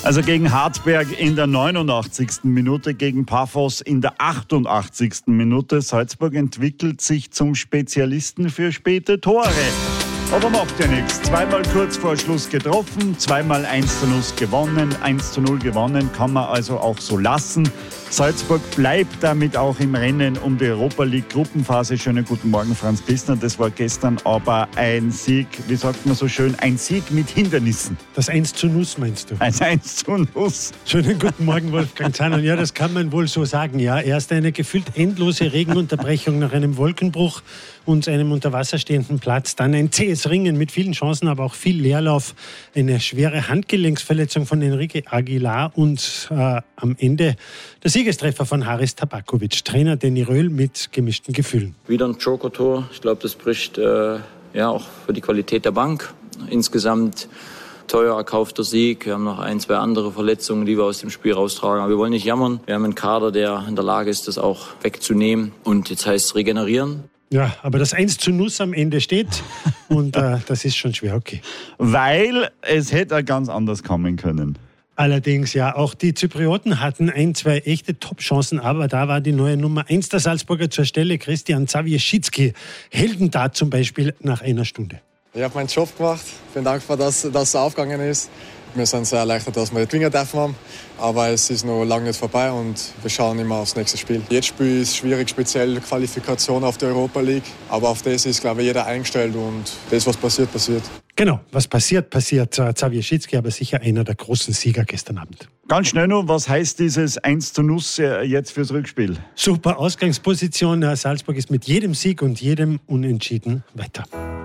Also gegen Hartberg in der 89. Minute, gegen Paphos in der 88. Minute. Salzburg entwickelt sich zum Spezialisten für späte Tore. Aber macht ja nichts. Zweimal kurz vor Schluss getroffen, zweimal 1:0 gewonnen. 1:0 gewonnen kann man also auch so lassen. Salzburg bleibt damit auch im Rennen um die Europa League Gruppenphase. Schönen guten Morgen, Franz Pistner. Das war gestern aber ein Sieg, wie sagt man so schön, ein Sieg mit Hindernissen. Das 1:0 meinst du? Ein 1:0. Schönen guten Morgen, Wolfgang Zahn. Ja, das kann man wohl so sagen. Ja, erst eine gefühlt endlose Regenunterbrechung nach einem Wolkenbruch und einem unter Wasser stehenden Platz. Dann ein zähes Ringen mit vielen Chancen, aber auch viel Leerlauf. Eine schwere Handgelenksverletzung von Enrique Aguilar und am Ende der Siegestreffer von Haris Tabakovic. Trainer Danny Röhl mit gemischten Gefühlen. Wieder ein Joker-Tor. Ich glaube, das spricht auch für die Qualität der Bank. Insgesamt teuer erkaufter Sieg. Wir haben noch ein, zwei andere Verletzungen, die wir aus dem Spiel raustragen. Aber wir wollen nicht jammern. Wir haben einen Kader, der in der Lage ist, das auch wegzunehmen. Und jetzt heißt es regenerieren. Ja, aber das 1:0 am Ende steht und das ist schon schwer, okay. Weil es hätte ganz anders kommen können. Allerdings, ja, auch die Zyprioten hatten ein, zwei echte Top-Chancen, aber da war die neue Nummer 1 der Salzburger zur Stelle, Christian Zawieszczycki. Heldentat zum Beispiel nach einer Stunde. Ich habe meinen Job gemacht, bin dankbar, dass es aufgegangen ist. Wir sind sehr erleichtert, dass wir die Twinger treffen haben, aber es ist noch lange nicht vorbei und wir schauen immer aufs nächste Spiel. Jedes Spiel ist schwierig, speziell Qualifikation auf die Europa League, aber auf das ist, glaube ich, jeder eingestellt und das, was passiert, passiert. Genau, was passiert. Zawieszczycki, aber sicher einer der großen Sieger gestern Abend. Ganz schnell noch, was heißt dieses 1:0 jetzt fürs Rückspiel? Super Ausgangsposition. Salzburg ist mit jedem Sieg und jedem Unentschieden weiter.